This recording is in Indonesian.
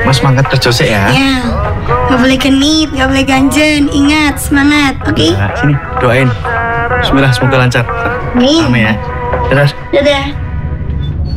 Mas semangat kerja sih ya. Ya, gak boleh genit, gak boleh ganjen. Ingat, semangat, oke? Nah, sini doain. Bismillah, semoga lancar. Amin. Amin ya. Dadah. Dadah.